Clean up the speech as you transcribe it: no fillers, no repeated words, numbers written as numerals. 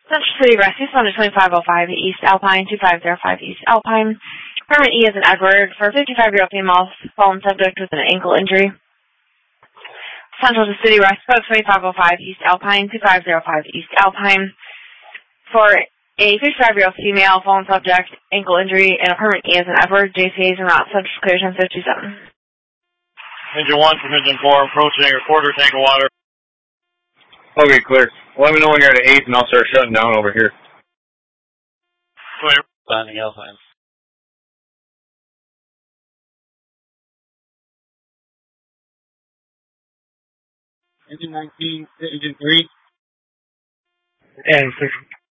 Central City Rescue, Center 2505 East Alpine, 2505 East Alpine. Permit E as in Edward for a 55-year-old female fallen subject with an ankle injury. Central City Rescue, 2505 East Alpine, 2505 East Alpine. For a 55-year-old female fallen subject, ankle injury, and a permit E as in Edward. JCAs are not subject to clear 1057. Engine 1 from Engine 4, approaching a quarter tank of water. Okay, clear. Let me know when you're at 8 and I'll start shutting down over here. Clear. Landing Alpine. Engine 19, Engine 3. And